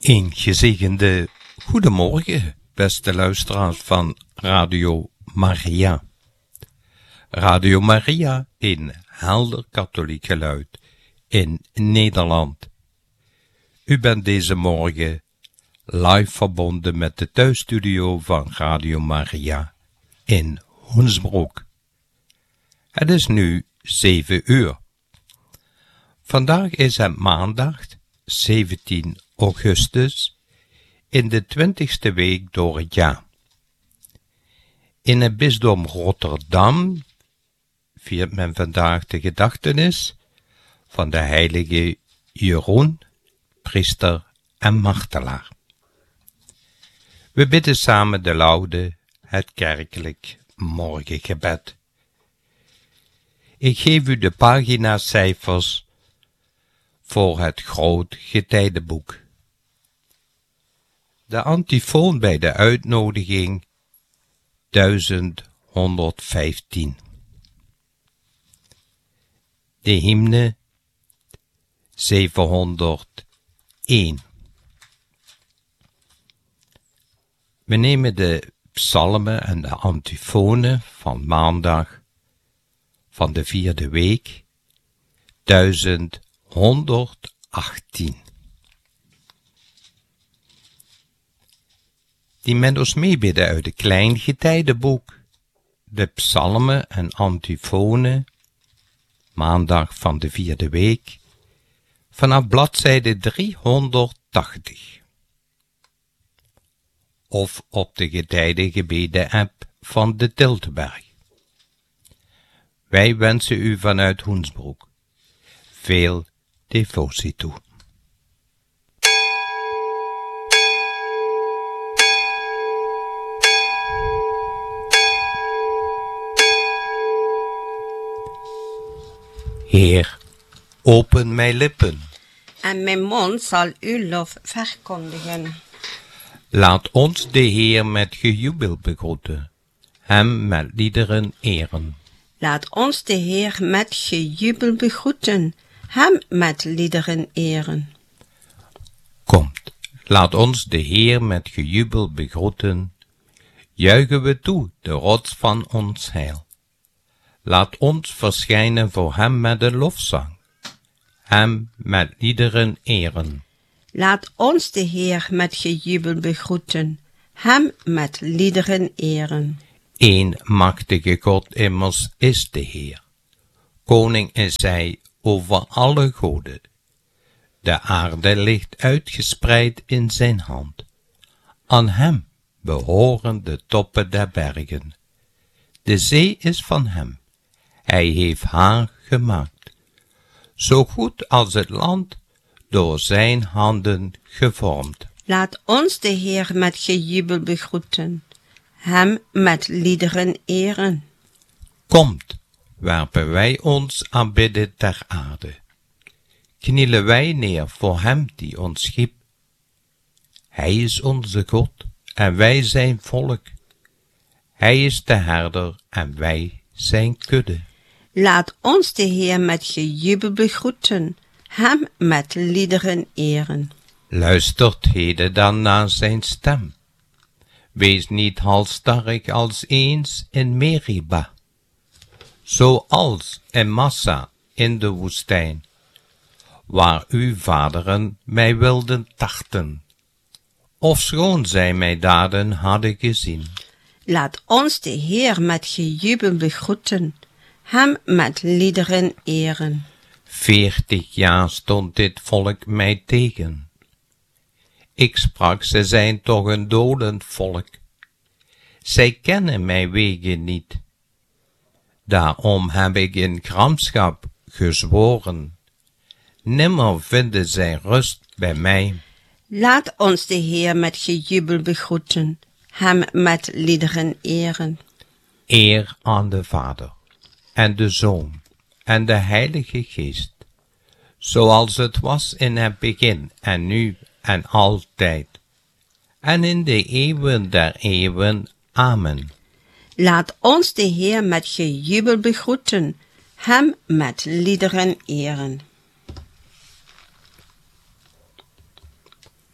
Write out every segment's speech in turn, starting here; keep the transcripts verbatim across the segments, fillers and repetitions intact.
Een gezegende goedemorgen, beste luisteraars van Radio Maria. Radio Maria, een helder katholiek geluid in Nederland. U bent deze morgen live verbonden met de thuisstudio van Radio Maria in Hoensbroek. Het is nu zeven uur. Vandaag is het maandag zeventien augustus in de twintigste week door het jaar. In het bisdom Rotterdam viert men vandaag de gedachtenis van de heilige Jeroen, priester en martelaar. We bidden samen de laude, het kerkelijk morgengebed. Ik geef u de paginacijfers voor het groot getijdenboek. De antifoon bij de uitnodiging duizend honderdvijftien. De hymne zevenhonderdéén. We nemen de psalmen en de antifonen van maandag van de vierde week duizend honderdachttien. Die met ons meebidden uit het klein getijdenboek, de psalmen en antifonen, maandag van de vierde week, vanaf bladzijde driehonderdtachtig. Of op de getijdengebeden-app van de Tilteberg. Wij wensen u vanuit Hoensbroek veel devotie toe. Heer, open mijn lippen. En mijn mond zal uw lof verkondigen. Laat ons de Heer met gejubel begroeten, hem met liederen eren. Laat ons de Heer met gejubel begroeten, hem met liederen eren. Komt, laat ons de Heer met gejubel begroeten, juichen we toe de rots van ons heil. Laat ons verschijnen voor hem met een lofzang, hem met liederen eren. Laat ons de Heer met gejubel begroeten, hem met liederen eren. Eén machtige God immers is de Heer. Koning is hij over alle goden. De aarde ligt uitgespreid in zijn hand. Aan hem behoren de toppen der bergen. De zee is van hem. Hij heeft haar gemaakt. Zo goed als het land door zijn handen gevormd. Laat ons de Heer met gejubel begroeten, hem met liederen eren. Komt, werpen wij ons aanbidden ter aarde. Knielen wij neer voor hem die ons schiep. Hij is onze God en wij zijn volk. Hij is de herder en wij zijn kudde. Laat ons de Heer met gejubel begroeten, hem met liederen eren. Luistert heden dan naar zijn stem. Wees niet halsstarrig als eens in Meriba, zoals in Massa in de woestijn, waar uw vaderen mij wilden tarten, ofschoon zij mijn daden hadden gezien. Laat ons de Heer met gejubel begroeten, hem met liederen eren. Veertig jaar stond dit volk mij tegen. Ik sprak, ze zijn toch een dolend volk. Zij kennen mijn wegen niet. Daarom heb ik in gramschap gezworen. Nimmer vinden zij rust bij mij. Laat ons de Heer met gejubel begroeten, hem met liederen eren. Eer aan de Vader, en de Zoon, en de Heilige Geest, zoals het was in het begin, en nu, en altijd, en in de eeuwen der eeuwen. Amen. Laat ons de Heer met gejubel begroeten, hem met liederen eren.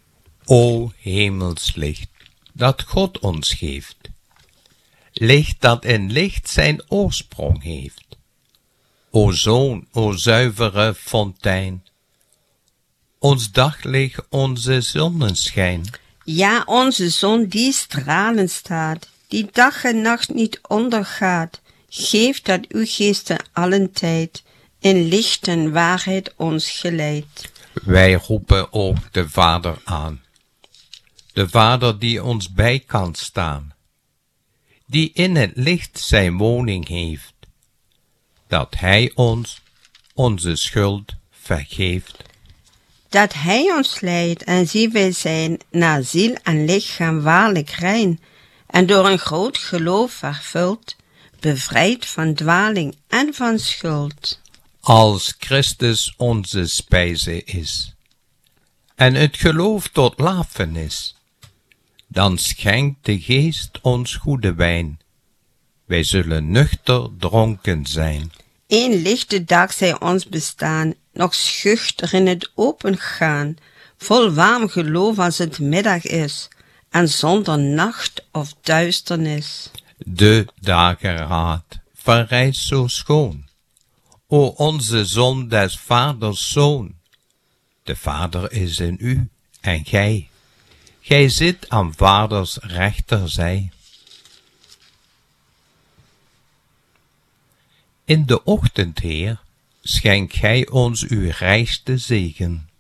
O hemelslicht, dat God ons geeft, licht dat in licht zijn oorsprong heeft. O zon, o zuivere fontein, ons daglicht, onze zonneschijn. Ja, onze zon die stralen staat, die dag en nacht niet ondergaat, geeft dat uw geesten allen tijd in licht en waarheid ons geleidt. Wij roepen ook de Vader aan, de Vader die ons bij kan staan, die in het licht zijn woning heeft, dat Hij ons onze schuld vergeeft. Dat Hij ons leidt en zie wij zijn naar ziel en lichaam waarlijk rein, en door een groot geloof vervuld, bevrijd van dwaling en van schuld. Als Christus onze spijze is, en het geloof tot lafenis, dan schenkt de Geest ons goede wijn, wij zullen nuchter dronken zijn. Eén lichte dag zij ons bestaan, nog schuchter in het open gaan, vol warm geloof als het middag is, en zonder nacht of duisternis. De dageraad verrijst zo schoon, o onze zon des vaders zoon. De Vader is in u, en gij, gij zit aan vaders rechterzij. In de ochtend, Heer, schenk gij ons uw rijkste zegen.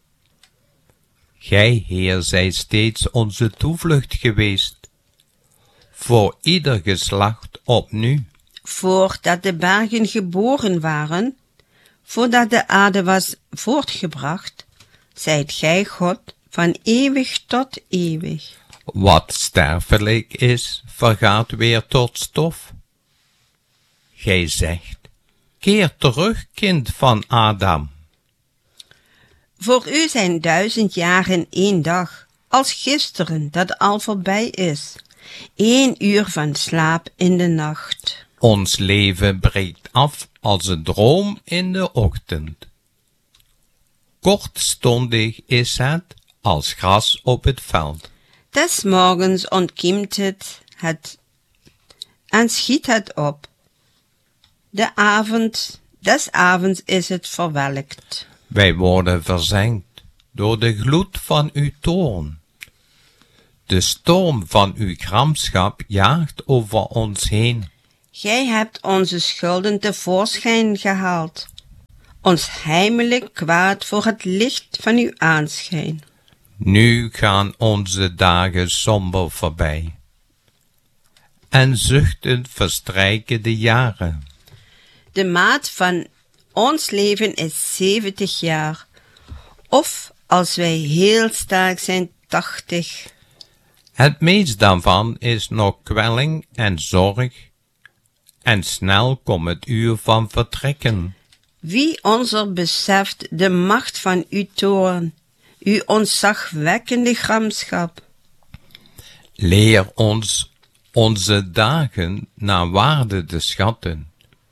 Gij, Heer, zijt steeds onze toevlucht geweest, voor ieder geslacht opnieuw. Voordat de bergen geboren waren, voordat de aarde was voortgebracht, zijt gij God van eeuwig tot eeuwig. Wat sterfelijk is, vergaat weer tot stof. Gij zegt, keer terug, kind van Adam. Voor u zijn duizend jaren één dag, als gisteren dat al voorbij is, één uur van slaap in de nacht. Ons leven breekt af als een droom in de ochtend. Kortstondig is het als gras op het veld. Des morgens ontkiemt het, het en schiet het op. De avond, des avonds is het verwelkt. Wij worden verzengd door de gloed van uw toorn. De storm van uw gramschap jaagt over ons heen. Gij hebt onze schulden tevoorschijn gehaald, ons heimelijk kwaad voor het licht van uw aanschijn. Nu gaan onze dagen somber voorbij, en zuchtend verstrijken de jaren. De maat van ons leven is zeventig jaar, of als wij heel sterk zijn, tachtig. Het meest daarvan is nog kwelling en zorg, en snel komt het uur van vertrekken. Wie onzer beseft de macht van uw toorn, uw ontzagwekkende gramschap. Leer ons onze dagen naar waarde te schatten,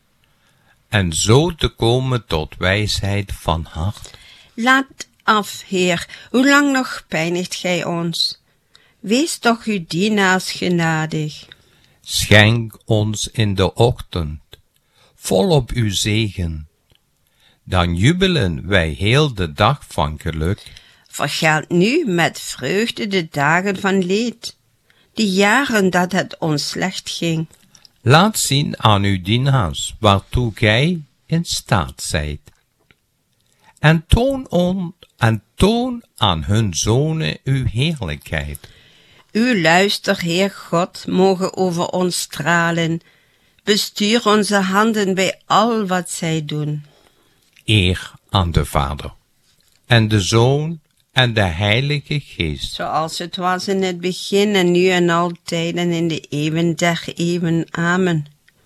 en zo te komen tot wijsheid van hart. Laat af, Heer, hoe lang nog pijnigt gij ons? Wees toch uw dienaars genadig. Schenk ons in de ochtend volop uw zegen, dan jubelen wij heel de dag van geluk. Vergeld nu met vreugde de dagen van leed, de jaren dat het ons slecht ging. Laat zien aan uw dienaars waartoe gij in staat zijt, en toon, on, en toon aan hun zonen uw heerlijkheid. Uw luister, Heer God, mogen over ons stralen, bestuur onze handen bij al wat zij doen. Eer aan de Vader, en de Zoon, en de Heilige Geest. Zoals het was in het begin en nu en altijd en in de eeuwen der eeuwen. Amen.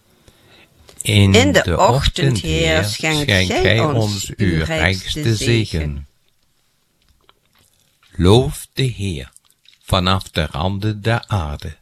In, In de, de ochtend, ochtend, Heer, schenk gij ons uw rijkste zegen. Loof de Heer vanaf de randen der aarde.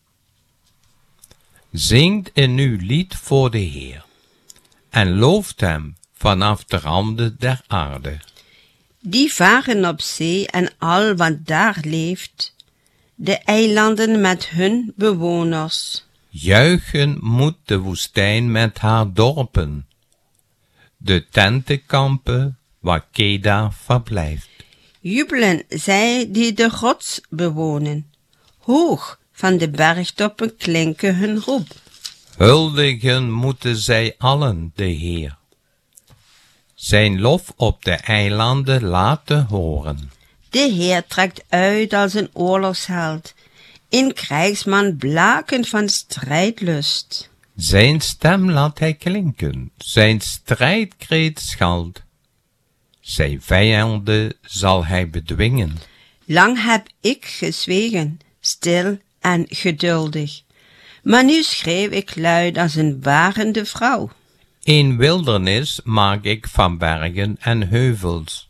Zingt een nieuw lied voor de Heer, en looft hem vanaf de randen der aarde. Die varen op zee en al wat daar leeft, de eilanden met hun bewoners. Juichen moet de woestijn met haar dorpen, de tentenkampen waar Kedar verblijft. Jubelen zij die de rots bewonen, hoog van de bergtoppen klinken hun roep. Huldigen moeten zij allen de Heer, zijn lof op de eilanden laten horen. De Heer trekt uit als een oorlogsheld, een krijgsman blakend van strijdlust. Zijn stem laat hij klinken, zijn strijdkreet schalt. Zijn vijanden zal hij bedwingen. Lang heb ik gezwegen, stil en geduldig, maar nu schreeuw ik luid als een barende vrouw. Een wildernis maak ik van bergen en heuvels,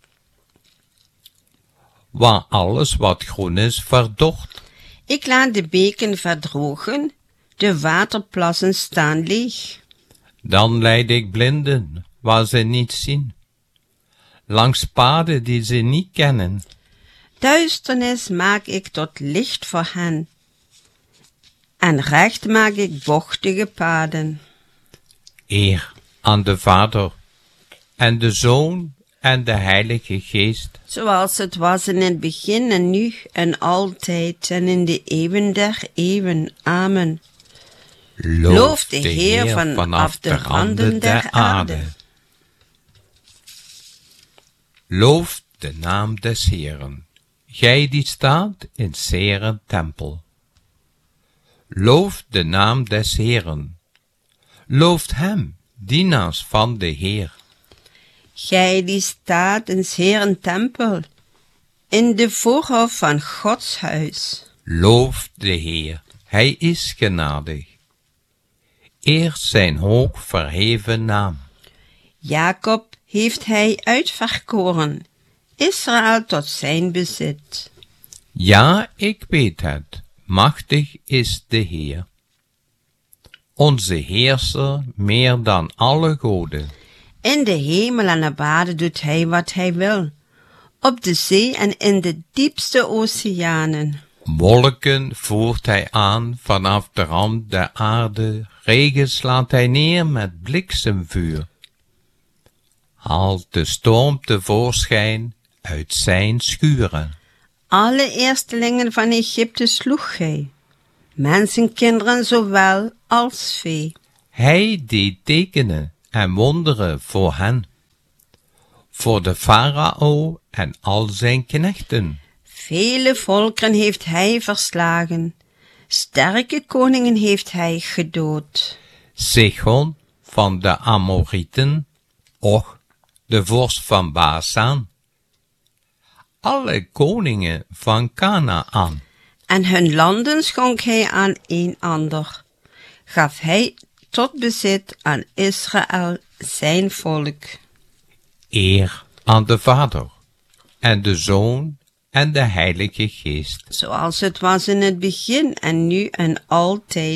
waar alles wat groen is verdort. Ik laat de beken verdrogen, de waterplassen staan leeg. Dan leid ik blinden waar ze niet zien, langs paden die ze niet kennen. Duisternis maak ik tot licht voor hen, en recht maak ik bochtige paden. Eer aan de Vader en de Zoon en de Heilige Geest, Zoals het was in het begin en nu en altijd en in de eeuwen der eeuwen. Amen. Loof de Heer vanaf de randen der aarde. Loof de naam des Heeren, gij die staat in zere tempel. Loof de naam des Heeren, looft hem, dienaars van de Heer. Gij die staat in 's Heeren tempel, in de voorhof van Gods huis. Loof de Heer, hij is genadig. Eer zijn hoog verheven naam. Jacob heeft hij uitverkoren, Israël tot zijn bezit. Ja, ik weet het, machtig is de Heer. Onze heerser meer dan alle goden. In de hemel en de bade doet hij wat hij wil, op de zee en in de diepste oceanen. Wolken voert hij aan vanaf de rand der aarde, regen slaat hij neer met bliksemvuur. Haalt de storm tevoorschijn uit zijn schuren. Alle eerstelingen van Egypte sloeg hij, mensenkinderen zowel als vee. Hij deed tekenen en wonderen voor hen, voor de farao en al zijn knechten. Vele volkeren heeft hij verslagen, sterke koningen heeft hij gedood. Sihon van de Amorieten, Och, de vorst van Basan, alle koningen van Kanaan. En hun landen schonk hij aan een ander, gaf hij tot bezit aan Israël zijn volk. Eer aan de Vader en de Zoon en de Heilige Geest. Zoals het was in het begin en nu en altijd